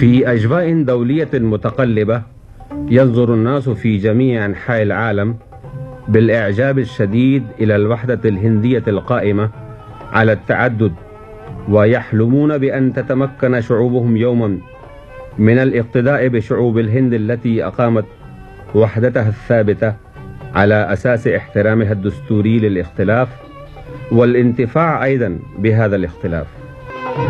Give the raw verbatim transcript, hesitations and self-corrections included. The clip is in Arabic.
في أجواء دولية متقلبة ينظر الناس في جميع أنحاء العالم بالإعجاب الشديد إلى الوحدة الهندية القائمة على التعدد، ويحلمون بأن تتمكن شعوبهم يوما من الاقتداء بشعوب الهند التي أقامت وحدتها الثابتة على أساس احترامها الدستوري للاختلاف والانتفاع أيضا بهذا الاختلاف.